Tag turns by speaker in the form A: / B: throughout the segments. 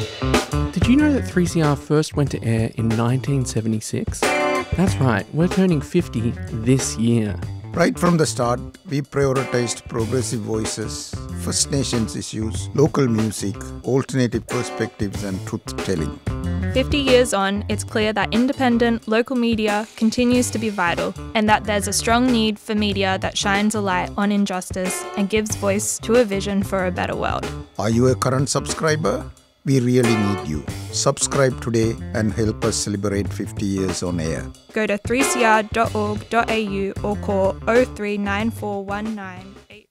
A: Did you know that 3CR first went to air in 1976? That's right, we're turning 50 this year.
B: Right from the start, we prioritized progressive voices, First Nations issues, local music, alternative perspectives and truth-telling.
C: 50 years on, it's clear that independent, local media continues to be vital and that there's a strong need for media that shines a light on injustice and gives voice to a vision for a better world.
B: Are you a current subscriber? We really need you. Subscribe today and help us celebrate 50 years on air.
C: Go to 3cr.org.au or call 039419.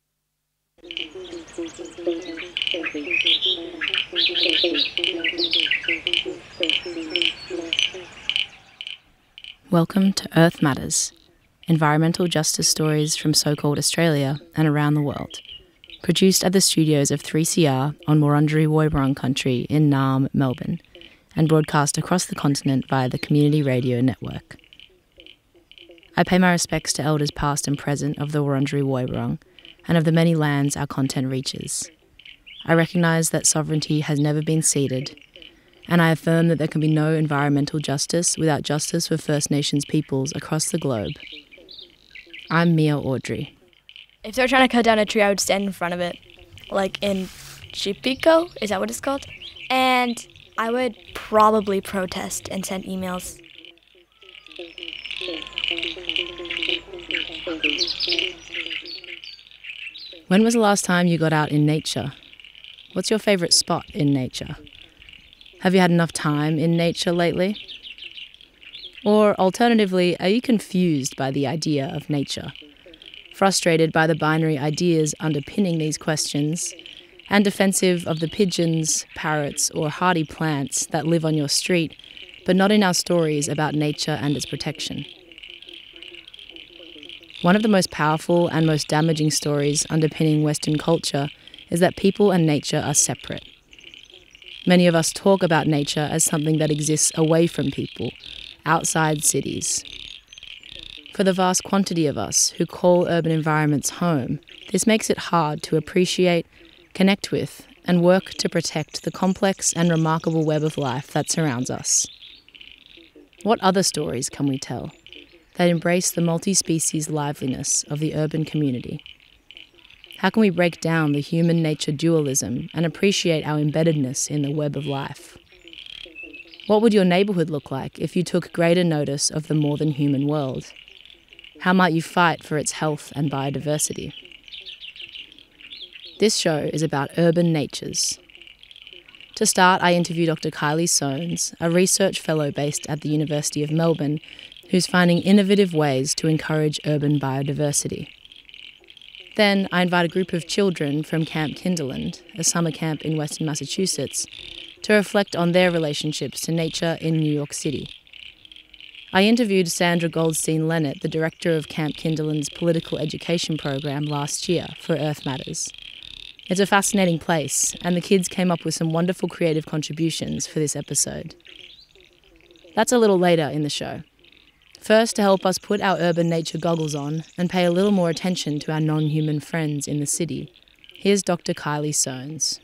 D: Welcome to Earth Matters, environmental justice stories from so-called Australia and around the world. Produced at the studios of 3CR on Wurundjeri Woiwurrung country in Naarm, Melbourne, and broadcast across the continent via the Community Radio Network. I pay my respects to elders past and present of the Wurundjeri Woiwurrung and of the many lands our content reaches. I recognise that sovereignty has never been ceded, and I affirm that there can be no environmental justice without justice for First Nations peoples across the globe. I'm Mia Audrey.
E: If they were trying to cut down a tree, I would stand in front of it, like in Chipiko, is that what it's called? And I would probably protest and send emails.
D: When was the last time you got out in nature? What's your favourite spot in nature? Have you had enough time in nature lately? Or alternatively, are you confused by the idea of nature? Frustrated by the binary ideas underpinning these questions, and defensive of the pigeons, parrots, or hardy plants that live on your street, but not in our stories about nature and its protection. One of the most powerful and most damaging stories underpinning Western culture is that people and nature are separate. Many of us talk about nature as something that exists away from people, outside cities. For the vast quantity of us who call urban environments home, this makes it hard to appreciate, connect with, and work to protect the complex and remarkable web of life that surrounds us. What other stories can we tell that embrace the multi-species liveliness of the urban community? How can we break down the human-nature dualism and appreciate our embeddedness in the web of life? What would your neighbourhood look like if you took greater notice of the more-than-human world? How might you fight for its health and biodiversity? This show is about urban natures. To start, I interview Dr. Kylie Soanes, a research fellow based at the University of Melbourne, who's finding innovative ways to encourage urban biodiversity. Then I invite a group of children from Camp Kinderland, a summer camp in Western Massachusetts, to reflect on their relationships to nature in New York City. I interviewed Sandra Goldstein-Leonard, the director of Camp Kinderland's political education program last year for Earth Matters. It's a fascinating place, and the kids came up with some wonderful creative contributions for this episode. That's a little later in the show. First, to help us put our urban nature goggles on and pay a little more attention to our non-human friends in the city, here's Dr. Kylie Soanes.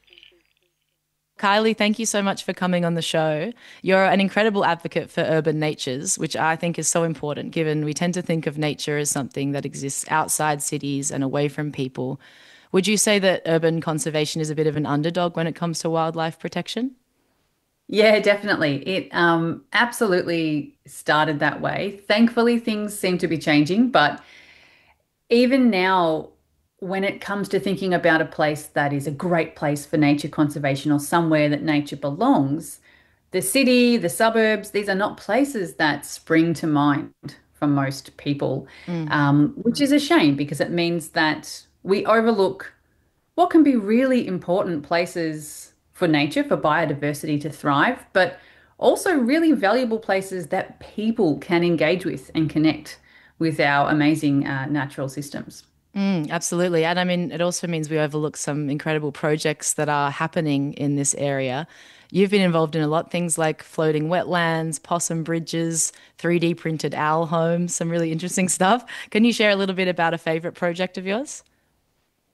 D: Kylie, thank you so much for coming on the show. You're an incredible advocate for urban natures, which I think is so important, given we tend to think of nature as something that exists outside cities and away from people. Would you say that urban conservation is a bit of an underdog when it comes to wildlife protection?
F: Yeah, definitely. It absolutely started that way. Thankfully, things seem to be changing, but even now, when it comes to thinking about a place that is a great place for nature conservation or somewhere that nature belongs, the city, the suburbs, these are not places that spring to mind for most people, which is a shame because it means that we overlook what can be really important places for nature, for biodiversity to thrive, but also really valuable places that people can engage with and connect with our amazing natural systems.
D: Absolutely. And I mean, it also means we overlook some incredible projects that are happening in this area. You've been involved in a lot, things like floating wetlands, possum bridges, 3D printed owl homes, some really interesting stuff. Can you share a little bit about a favourite project of yours?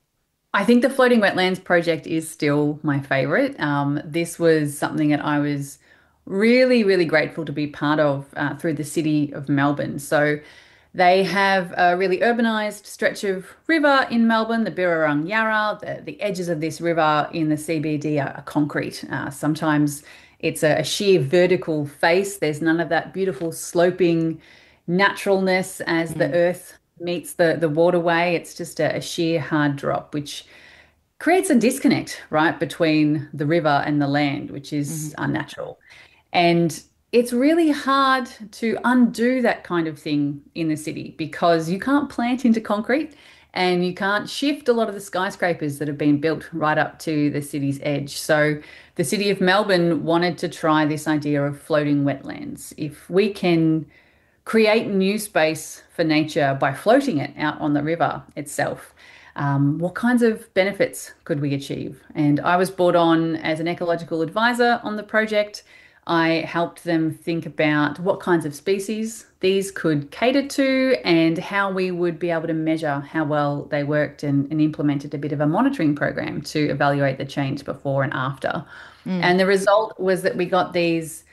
F: I think the Floating Wetlands project is still my favorite. This was something that I was really, really grateful to be part of through the city of Melbourne. So they have a really urbanised stretch of river in Melbourne, the Birrarung Yarra. The edges of this river in the CBD are concrete. Sometimes it's a sheer vertical face. There's none of that beautiful sloping naturalness as the earth meets the waterway. It's just a sheer hard drop, which creates a disconnect, right, between the river and the land, which is unnatural. And it's really hard to undo that kind of thing in the city because you can't plant into concrete and you can't shift a lot of the skyscrapers that have been built right up to the city's edge. So the city of Melbourne wanted to try this idea of floating wetlands. If we can create new space for nature by floating it out on the river itself, what kinds of benefits could we achieve? And I was brought on as an ecological advisor on the project. I helped them think about what kinds of species these could cater to and how we would be able to measure how well they worked, and implemented a bit of a monitoring program to evaluate the change before and after. And the result was that we got these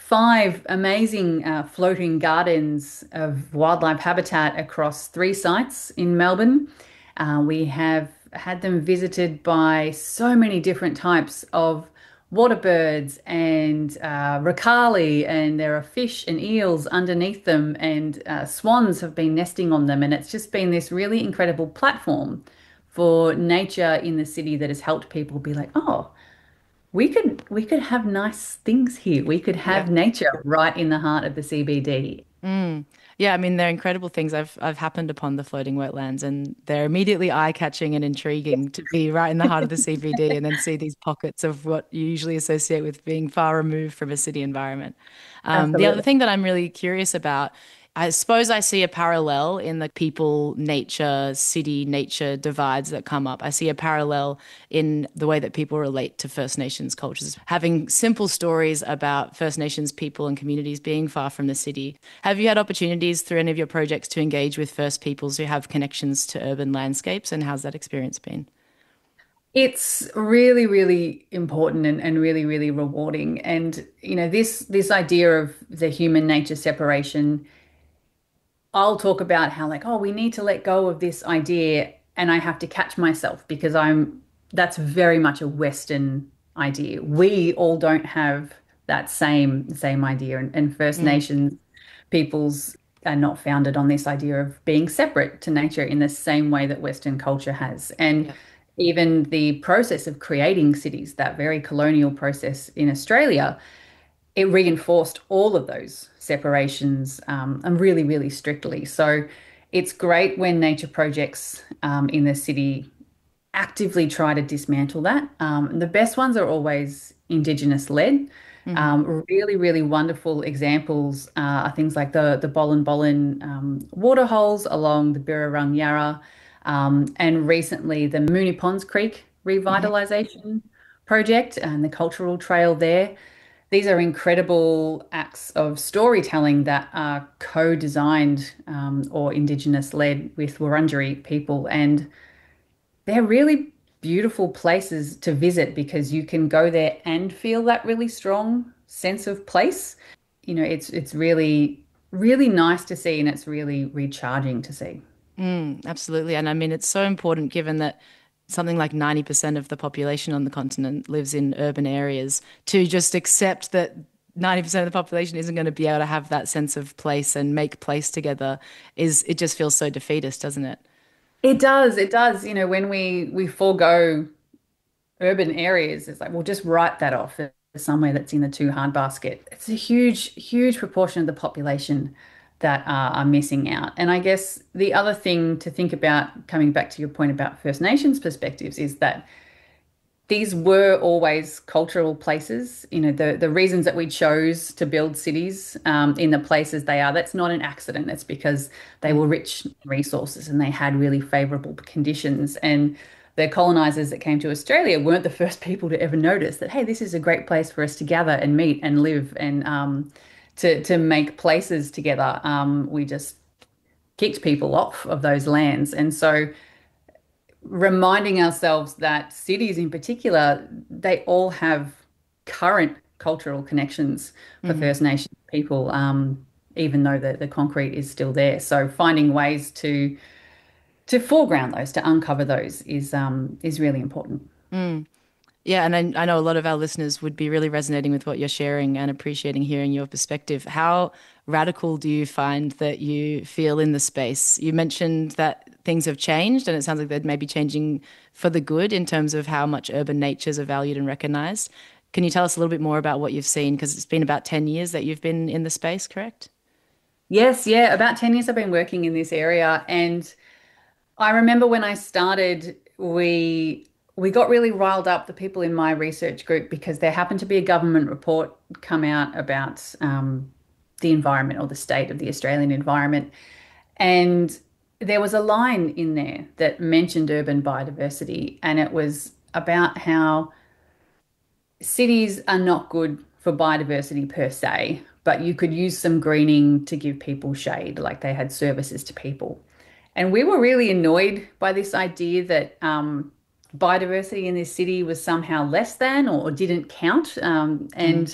F: 5 amazing floating gardens of wildlife habitat across 3 sites in Melbourne. We have had them visited by so many different types of water birds and racali, and there are fish and eels underneath them, and swans have been nesting on them. And it's just been this really incredible platform for nature in the city that has helped people be like, oh, we could have nice things here. We could have nature right in the heart of the CBD.
D: Yeah, I mean, they're incredible things. I've happened upon the floating wetlands, and they're immediately eye-catching and intriguing to be right in the heart of the CBD and then see these pockets of what you usually associate with being far removed from a city environment. The other thing that I'm really curious about, I suppose I see a parallel in the people, nature, city, nature divides that come up. I see a parallel in the way that people relate to First Nations cultures, having simple stories about First Nations people and communities being far from the city. Have you had opportunities through any of your projects to engage with First Peoples who have connections to urban landscapes, and how's that experience been?
F: It's really, really important and really, really rewarding. And this idea of the human nature separation, I'll talk about how, like, oh, we need to let go of this idea, and I have to catch myself because that's very much a Western idea. We all don't have that same idea, and First Nations peoples are not founded on this idea of being separate to nature in the same way that Western culture has. And even the process of creating cities, that very colonial process in Australia, it reinforced all of those separations, and really, really strictly. So it's great when nature projects in the city actively try to dismantle that. The best ones are always Indigenous led. Really, really wonderful examples are things like the Bolin Bolin water holes along the Birrarung Yarra, and recently the Moonee Ponds Creek revitalisation project and the cultural trail there. These are incredible acts of storytelling that are co-designed or Indigenous-led with Wurundjeri people. And they're really beautiful places to visit because you can go there and feel that really strong sense of place. It's really, really nice to see, and it's really recharging to see.
D: Absolutely. And I mean, it's so important given that something like 90% of the population on the continent lives in urban areas, to just accept that 90% of the population isn't going to be able to have that sense of place and make place together it just feels so defeatist, doesn't it?
F: It does. It does. When we forego urban areas, it's like, we'll just write that off as somewhere that's in the too hard basket. It's a huge, huge proportion of the population that are missing out. And I guess the other thing to think about, coming back to your point about First Nations perspectives, is that these were always cultural places. The reasons that we chose to build cities in the places they are, that's not an accident. It's because they were rich in resources and they had really favorable conditions. And the colonizers that came to Australia weren't the first people to ever notice that, hey, this is a great place for us to gather and meet and live and to make places together. We just kicked people off of those lands. And so reminding ourselves that cities in particular, they all have current cultural connections for First Nation people, even though the concrete is still there. So finding ways to foreground those, to uncover those is really important.
D: Yeah, and I know a lot of our listeners would be really resonating with what you're sharing and appreciating hearing your perspective. How radical do you find that you feel in the space? You mentioned that things have changed, and it sounds like they're maybe changing for the good in terms of how much urban natures are valued and recognized. Can you tell us a little bit more about what you've seen? Because it's been about 10 years that you've been in the space, correct?
F: Yes, yeah, about 10 years I've been working in this area. And I remember when I started, we got really riled up, the people in my research group, because there happened to be a government report come out about the environment or the state of the Australian environment. And there was a line in there that mentioned urban biodiversity, and it was about how cities are not good for biodiversity per se, but you could use some greening to give people shade, like they had services to people. And we were really annoyed by this idea that biodiversity in this city was somehow less than or didn't count. And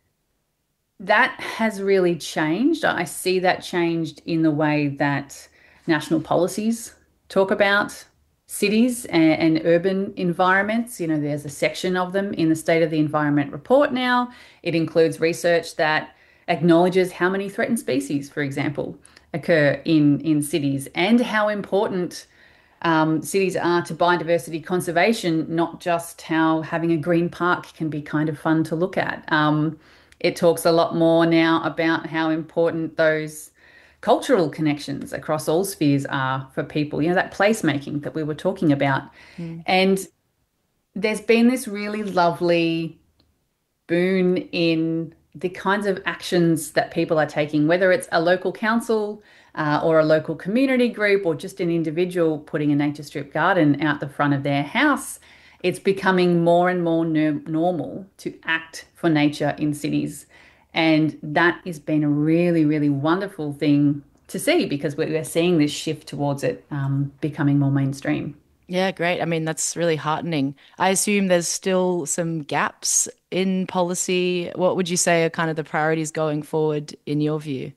F: that has really changed. I see that changed in the way that national policies talk about cities and urban environments. You know, there's a section of them in the State of the Environment report now. It includes research that acknowledges how many threatened species, for example, occur in cities, and how important cities are to biodiversity conservation, not just how having a green park can be kind of fun to look at. It talks a lot more now about how important those cultural connections across all spheres are for people, you know, that placemaking that we were talking about. And there's been this really lovely boon in the kinds of actions that people are taking, whether it's a local council or a local community group or just an individual putting a nature strip garden out the front of their house. It's becoming more and more normal to act for nature in cities. And that has been a really, really wonderful thing to see, because we're seeing this shift towards it becoming more mainstream.
D: Yeah, great. I mean, that's really heartening. I assume there's still some gaps in policy. What would you say are kind of the priorities going forward in your view?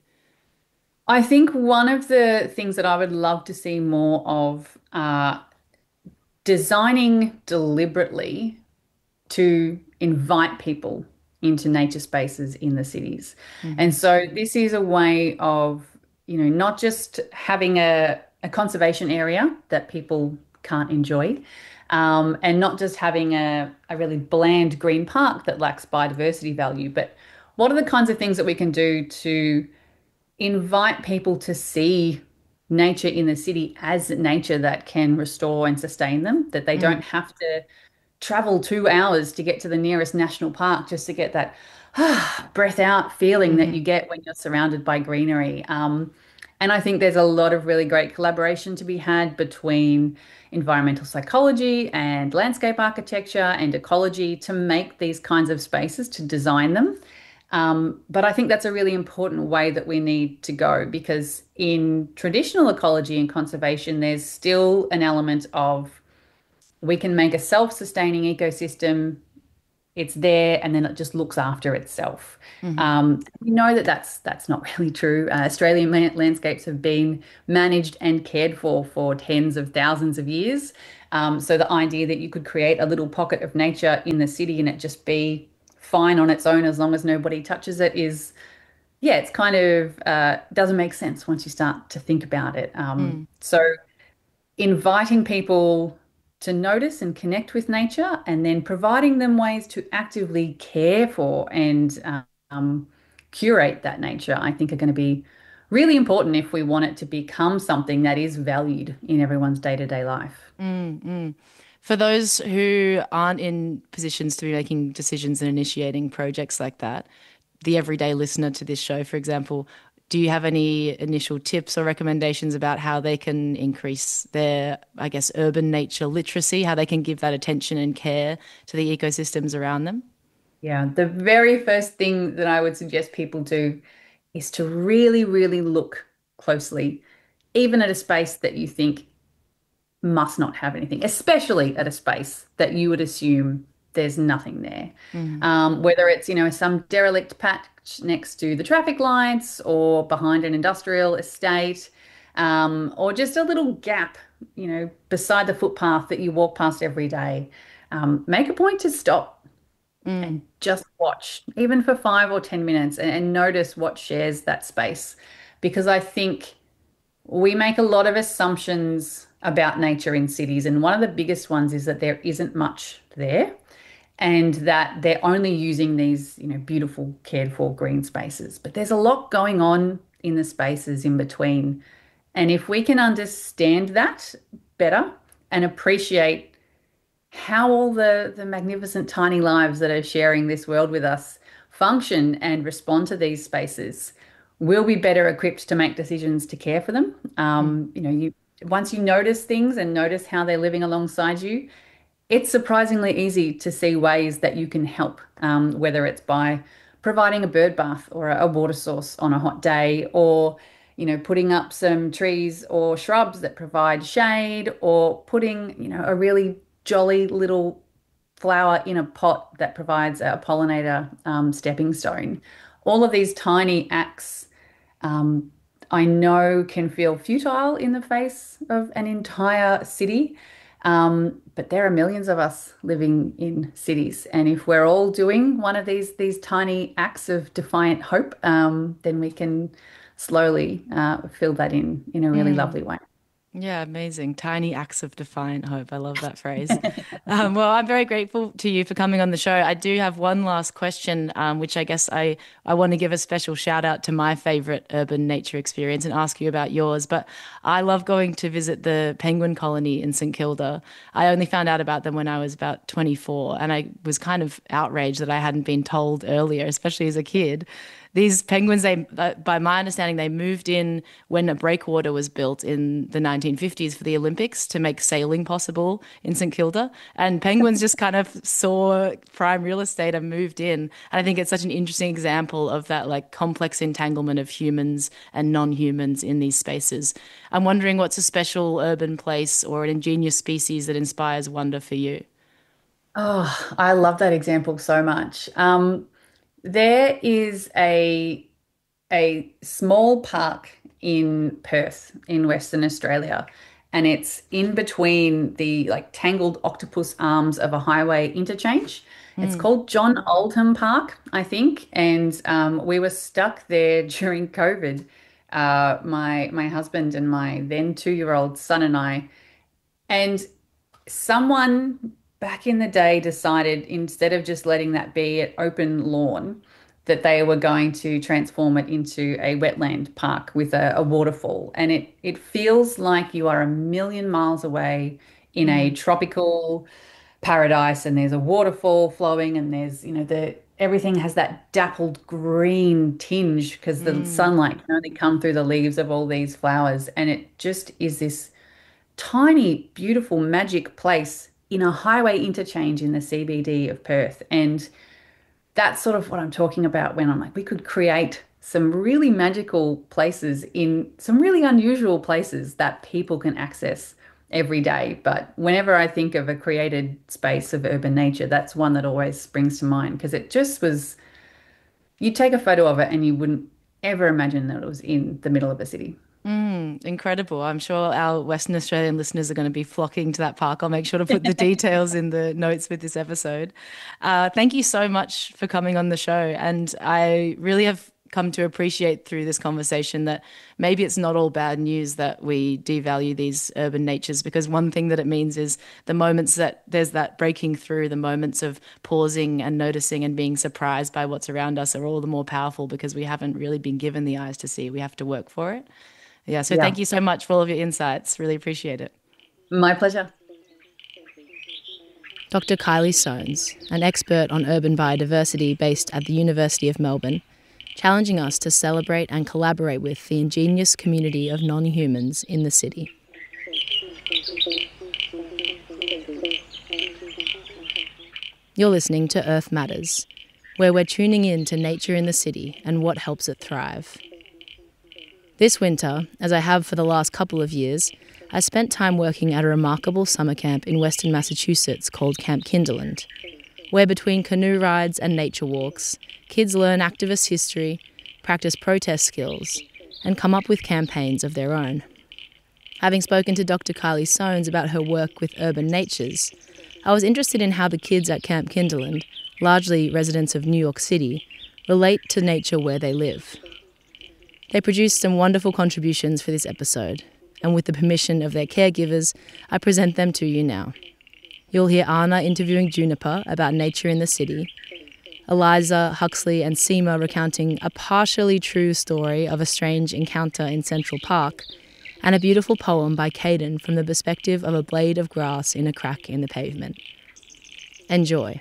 F: I think one of the things that I would love to see more of are designing deliberately to invite people into nature spaces in the cities. And so this is a way of, you know, not just having a conservation area that people can't enjoy, and not just having a really bland green park that lacks biodiversity value, but what are the kinds of things that we can do to invite people to see nature in the city as nature that can restore and sustain them, that they don't have to travel 2 hours to get to the nearest national park just to get that breath out feeling that you get when you're surrounded by greenery. And I think there's a lot of really great collaboration to be had between environmental psychology and landscape architecture and ecology to make these kinds of spaces, to design them. But I think that's a really important way that we need to go, because in traditional ecology and conservation, there's still an element of we can make a self-sustaining ecosystem. It's there, and then it just looks after itself. We know that that's not really true. Australian landscapes have been managed and cared for tens of thousands of years. So the idea that you could create a little pocket of nature in the city and it just be fine on its own as long as nobody touches it is, yeah, it's kind of doesn't make sense once you start to think about it. So inviting people to notice and connect with nature, and then providing them ways to actively care for and curate that nature, I think are going to be really important if we want it to become something that is valued in everyone's day-to-day life.
D: For those who aren't in positions to be making decisions and initiating projects like that, the everyday listener to this show, for example, do you have any initial tips or recommendations about how they can increase their, I guess, urban nature literacy, how they can give that attention and care to the ecosystems around them?
F: Yeah, the very first thing that I would suggest people do is to really, really look closely, even at a space that you think must not have anything, especially at a space that you would assume there's nothing there. Whether it's, some derelict patch next to the traffic lights or behind an industrial estate, or just a little gap, beside the footpath that you walk past every day. Make a point to stop and just watch, even for 5 or 10 minutes, and notice what shares that space. Because I think we make a lot of assumptions about nature in cities, and one of the biggest ones is that there isn't much there, and that they're only using these, beautiful, cared for green spaces. But there's a lot going on in the spaces in between. And if we can understand that better and appreciate how all the magnificent tiny lives that are sharing this world with us function and respond to these spaces, we'll be better equipped to make decisions to care for them. Once you notice things and notice how they're living alongside you, it's surprisingly easy to see ways that you can help, whether it's by providing a bird bath or a water source on a hot day, or, putting up some trees or shrubs that provide shade, or putting, a really jolly little flower in a pot that provides a pollinator stepping stone. All of these tiny acts, I know, can feel futile in the face of an entire city. But there are millions of us living in cities, and if we're all doing one of these tiny acts of defiant hope, then we can slowly fill that in a really lovely way.
D: Yeah, amazing. Tiny acts of defiant hope. I love that phrase. Well, I'm very grateful to you for coming on the show. I do have one last question, which I guess I want to give a special shout out to my favorite urban nature experience and ask you about yours. But I love going to visit the penguin colony in St Kilda. I only found out about them when I was about 24, and I was kind of outraged that I hadn't been told earlier, especially as a kid. These penguins, by my understanding, they moved in when a breakwater was built in the 1950s for the Olympics to make sailing possible in St Kilda. And penguins just kind of saw prime real estate and moved in. And I think it's such an interesting example of that complex entanglement of humans and non-humans in these spaces. I'm wondering, what's a special urban place or an ingenious species that inspires wonder for you?
F: Oh, I love that example so much. There is a small park in Perth in Western Australia, and it's in between the tangled octopus arms of a highway interchange. It's called John Oldham Park, I think, and we were stuck there during COVID. My husband and my then 2-year-old son and I, and someone back in the day decided, instead of just letting that be an open lawn, that they were going to transform it into a wetland park with a waterfall. And it feels like you are a million miles away in a tropical paradise, and there's a waterfall flowing, and there's, everything has that dappled green tinge because the sunlight can only come through the leaves of all these flowers. And it just is this tiny, beautiful, magic place in a highway interchange in the CBD of Perth. And that's sort of what I'm talking about when I'm like, we could create some really magical places in some really unusual places that people can access every day. But whenever I think of a created space of urban nature, that's one that always springs to mind, because it just was, you'd take a photo of it and you wouldn't ever imagine that it was in the middle of a city.
D: Incredible. I'm sure our Western Australian listeners are going to be flocking to that park. I'll make sure to put the details in the notes with this episode. Thank you so much for coming on the show. And I really have come to appreciate through this conversation that maybe it's not all bad news that we devalue these urban natures, because one thing that it means is the moments that there's that breaking through, the moments of pausing and noticing and being surprised by what's around us are all the more powerful because we haven't really been given the eyes to see. We have to work for it. So thank you so much for all of your insights. Really appreciate it.
F: My pleasure.
D: Dr. Kylie Soanes, an expert on urban biodiversity based at the University of Melbourne, challenging us to celebrate and collaborate with the ingenious community of non-humans in the city. You're listening to Earth Matters, where we're tuning in to nature in the city and what helps it thrive. This winter, as I have for the last couple of years, I spent time working at a remarkable summer camp in western Massachusetts called Camp Kinderland, where between canoe rides and nature walks, kids learn activist history, practice protest skills, and come up with campaigns of their own. Having spoken to Dr. Kylie Soanes about her work with urban natures, I was interested in how the kids at Camp Kinderland, largely residents of New York City, relate to nature where they live. They produced some wonderful contributions for this episode, and with the permission of their caregivers, I present them to you now. You'll hear Anna interviewing Juniper about nature in the city, Eliza, Huxley and Seema recounting a partially true story of a strange encounter in Central Park, and a beautiful poem by Caden from the perspective of a blade of grass in a crack in the pavement. Enjoy.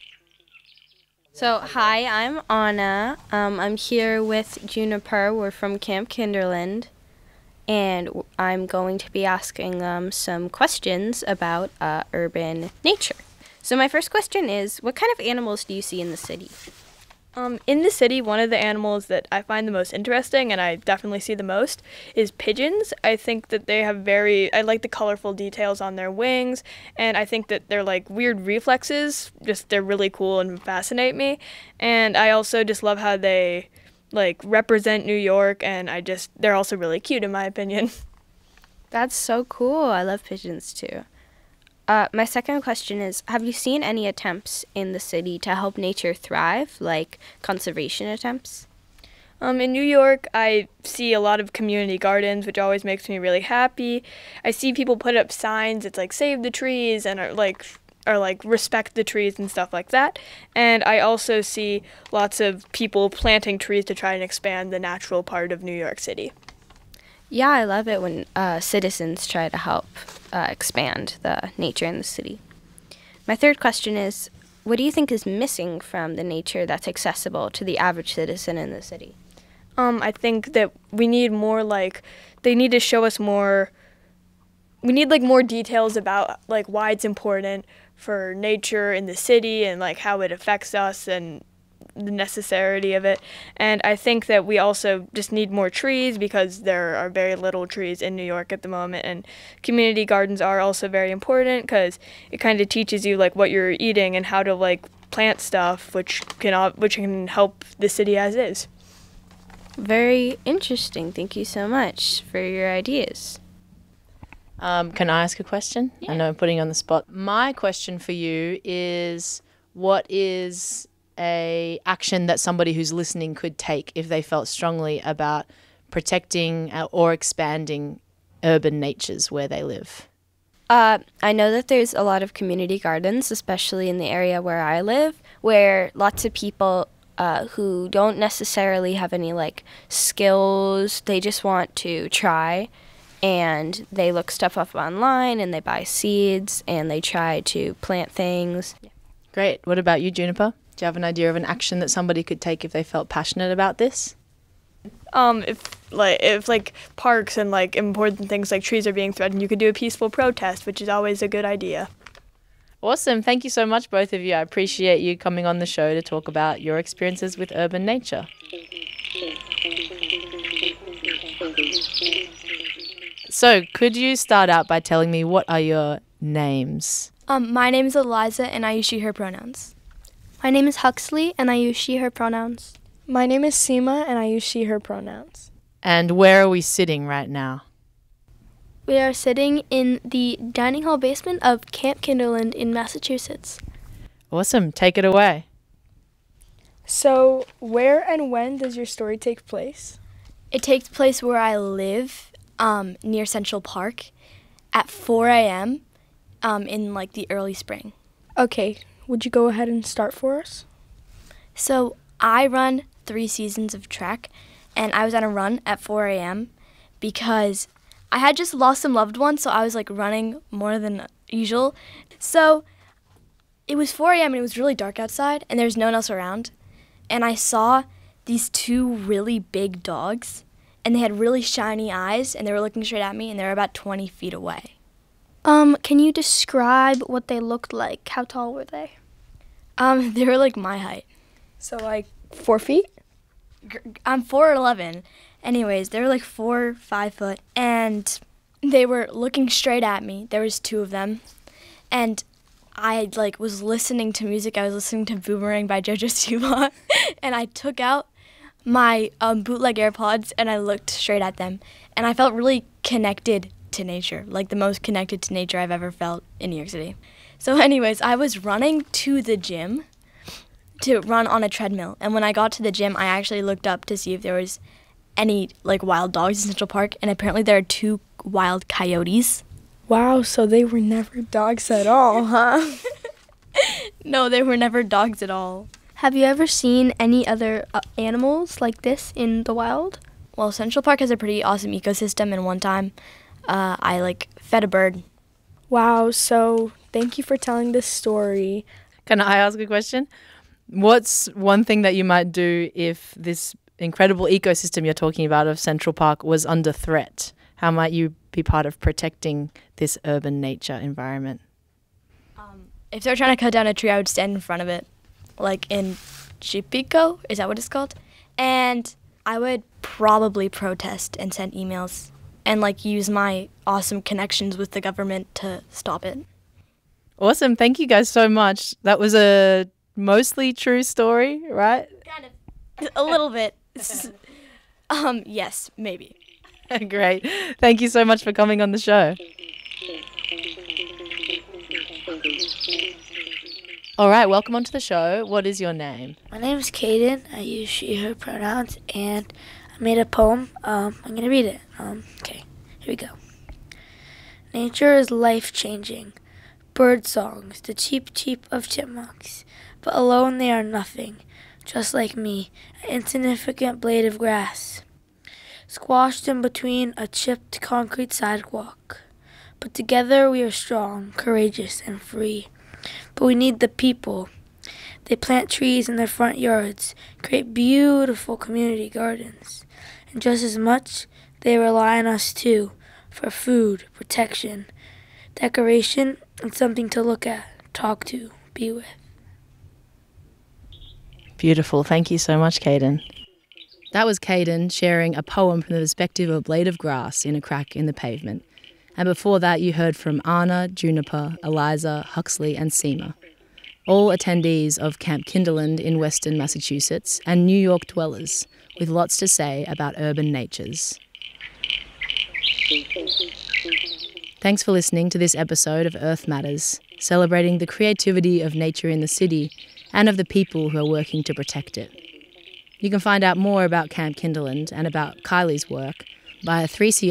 G: So, hi, I'm Anna. I'm here with Juniper. We're from Camp Kinderland, and I'm going to be asking them some questions about urban nature. So my first question is, what kind of animals do you see in the city?
C: In the city, one of the animals that I find the most interesting, and I definitely see the most, is pigeons. I think that they have I like the colorful details on their wings, and I think that they're like weird reflexes, they're really cool and fascinate me. And I also just love how they like represent New York, and they're also really cute in my opinion.
G: That's so cool. I love pigeons too. My second question is, have you seen any attempts in the city to help nature thrive, like conservation attempts?
C: In New York, I see a lot of community gardens, which always makes me really happy. I see people put up signs, it's like save the trees and are like respect the trees and stuff like that. And I also see lots of people planting trees to try and expand the natural part of New York City.
G: Yeah, I love it when citizens try to help expand the nature in the city. My third question is, what do you think is missing from the nature that's accessible to the average citizen in the city?
C: I think that we need more they need to show us more. We need more details about why it's important for nature in the city and how it affects us and the necessity of it. And I think that we also just need more trees because there are very little trees in New York at the moment, and community gardens are also very important because it kind of teaches you what you're eating and how to plant stuff, which can help the city as is.
G: Very interesting. Thank you so much for your ideas.
D: Can I ask a question?
G: Yeah.
D: I know I'm putting you on the spot. My question for you is, what is a action that somebody who's listening could take if they felt strongly about protecting or expanding urban natures where they live?
G: I know that there's a lot of community gardens, especially in the area where I live, where lots of people who don't necessarily have any skills, they just want to try, and they look stuff up online and they buy seeds and they try to plant things. Yeah.
D: Great. What about you, Juniper? Do you have an idea of an action that somebody could take if they felt passionate about this?
C: If parks and important things like trees are being threatened, you could do a peaceful protest, which is always a good idea.
D: Awesome. Thank you so much, both of you. I appreciate you coming on the show to talk about your experiences with urban nature. So, could you start out by telling me what are your names?
H: My name is Eliza, and I use she, her pronouns.
I: My name is Huxley, and I use she, her pronouns.
J: My name is Seema, and I use she, her pronouns.
D: And where are we sitting right now?
I: We are sitting in the dining hall basement of Camp Kinderland in Massachusetts.
D: Awesome. Take it away.
J: So, where and when does your story take place?
H: It takes place where I live, near Central Park, at 4 a.m. In the early spring.
J: Okay, would you go ahead and start for us?
H: So I run 3 seasons of track, and I was on a run at 4 a.m. because I had just lost some loved ones, so I was running more than usual. So it was 4 a.m. and it was really dark outside, and there's no one else around. And I saw these 2 really big dogs, and they had really shiny eyes, and they were looking straight at me, and they were about 20 feet away.
I: Can you describe what they looked like? How tall were they?
H: They were my height.
J: So 4 feet?
H: I'm 4'11". Anyways, they were 4 or 5 foot, and they were looking straight at me. There was 2 of them. And I was listening to music. I was listening to Boomerang by Jojo Siwa. And I took out my bootleg AirPods and I looked straight at them. And I felt really connected to nature, like the most connected to nature I've ever felt in New York City. So anyways, I was running to the gym to run on a treadmill. And when I got to the gym, I actually looked up to see if there was any wild dogs in Central Park. And apparently there are 2 wild coyotes.
J: Wow, so they were never dogs at all, huh?
H: No, they were never dogs at all.
I: Have you ever seen any other animals like this in the wild?
H: Well, Central Park has a pretty awesome ecosystem, and one time I fed a bird.
J: Wow, so thank you for telling this story.
D: Can I ask a question? What's one thing that you might do if this incredible ecosystem you're talking about of Central Park was under threat? How might you be part of protecting this urban nature environment?
H: If they're trying to cut down a tree, I would stand in front of it, like in Chipico, is that what it's called? And I would probably protest and send emails and use my awesome connections with the government to stop it.
D: Awesome. Thank you guys so much. That was a mostly true story, right?
H: Kind of. A little bit. Yes, maybe.
D: Great. Thank you so much for coming on the show. All right, welcome onto the show. What is your name?
K: My name is Kaden. I use she, her pronouns, and I made a poem. I'm going to read it. Okay, here we go. Nature is life-changing. Bird songs, the cheep-cheep of chipmunks. But alone they are nothing, just like me, an insignificant blade of grass, squashed in between a chipped concrete sidewalk. But together we are strong, courageous, and free. But we need the people. They plant trees in their front yards, create beautiful community gardens. And just as much, they rely on us too, for food, protection, decoration, and something to look at, talk to, be with.
D: Beautiful. Thank you so much, Kaden. That was Kaden sharing a poem from the perspective of a blade of grass in a crack in the pavement. And before that, you heard from Anna, Juniper, Eliza, Huxley, and Seema, all attendees of Camp Kinderland in Western Massachusetts and New York dwellers with lots to say about urban natures. Thanks for listening to this episode of Earth Matters, celebrating the creativity of nature in the city and of the people who are working to protect it. You can find out more about Camp Kinderland and about Kylie's work via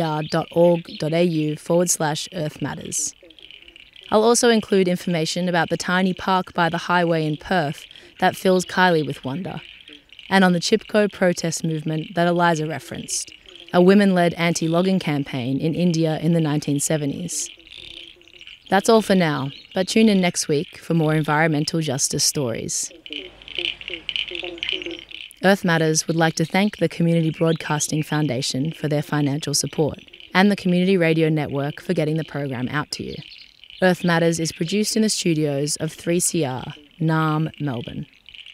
D: 3cr.org.au/Earth Matters. I'll also include information about the tiny park by the highway in Perth that fills Kylie with wonder, and on the Chipko protest movement that Eliza referenced, a women-led anti-logging campaign in India in the 1970s. That's all for now, but tune in next week for more environmental justice stories. Earth Matters would like to thank the Community Broadcasting Foundation for their financial support, and the Community Radio Network for getting the program out to you. Earth Matters is produced in the studios of 3CR, Naarm, Melbourne.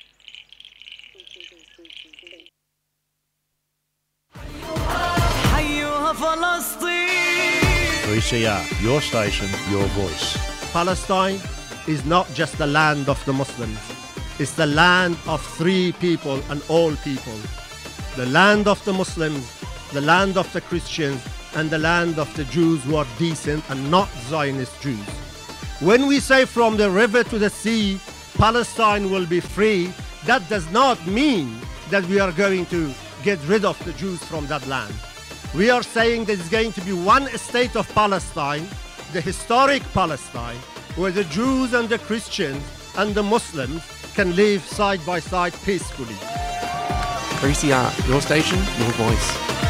L: 3CR, your station, your voice.
M: Palestine is not just the land of the Muslims. It's the land of free people and all people. The land of the Muslims, the land of the Christians, and the land of the Jews who are decent and not Zionist Jews. When we say from the river to the sea, Palestine will be free, that does not mean that we are going to get rid of the Jews from that land. We are saying there's going to be one state of Palestine, the historic Palestine, where the Jews and the Christians and the Muslims can live side by side peacefully.
A: 3CR, your station, your voice.